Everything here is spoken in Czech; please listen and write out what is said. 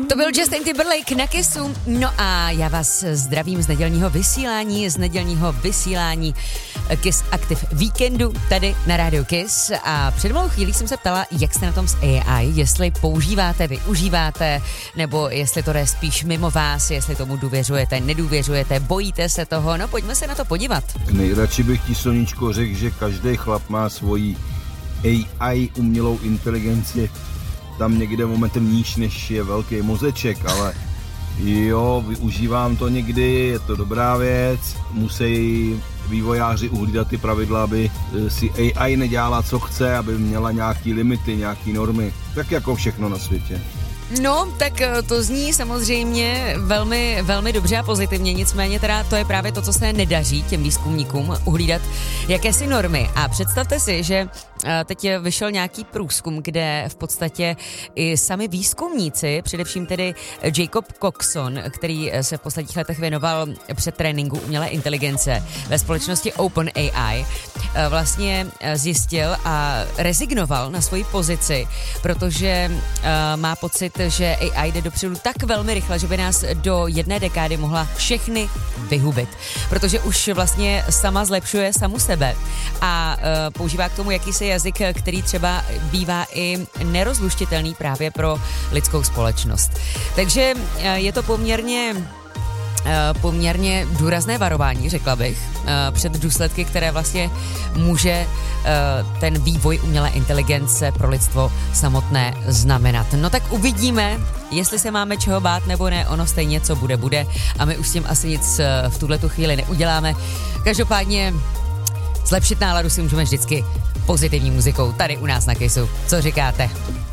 To byl Justin Timberlake na Kissu. No a já vás zdravím z nedělního vysílání Kiss Active Weekendu tady na rádiu Kiss. A před malou chvílí jsem se ptala, jak jste na tom s AI, jestli používáte, využíváte, nebo jestli to jde spíš mimo vás, jestli tomu důvěřujete, nedůvěřujete, bojíte se toho. No pojďme se na to podívat. Nejradši bych ti, Soničko, řekl, že každý chlap má svoji AI, umělou inteligenci, tam někde momentem níž, než je velký mozeček, ale jo, využívám to někdy, je to dobrá věc, musí vývojáři uhlídat ty pravidla, aby si AI nedělala, co chce, aby měla nějaký limity, nějaký normy, tak jako všechno na světě. No, tak to zní samozřejmě velmi, velmi dobře a pozitivně, nicméně teda to je právě to, co se nedaří těm výzkumníkům uhlídat jakési normy. A představte si, že teď vyšel nějaký průzkum, kde v podstatě i sami výzkumníci, především tedy Jacob Coxon, který se v posledních letech věnoval před tréninku umělé inteligence ve společnosti OpenAI, vlastně zjistil a rezignoval na svoji pozici, protože má pocit, že AI jde dopředu tak velmi rychle, že by nás do 1 dekády mohla všechny vyhubit. Protože už vlastně sama zlepšuje samu sebe a používá k tomu jakýsi jazyk, který třeba bývá i nerozluštitelný právě pro lidskou společnost. Takže je to poměrně důrazné varování, řekla bych, před důsledky, které vlastně může ten vývoj umělé inteligence pro lidstvo samotné znamenat. No tak uvidíme, jestli se máme čeho bát nebo ne, ono stejně co bude a my už s tím asi nic v tuhletu chvíli neuděláme. Každopádně zlepšit náladu si můžeme vždycky pozitivní muzikou tady u nás na Kissu. Co říkáte?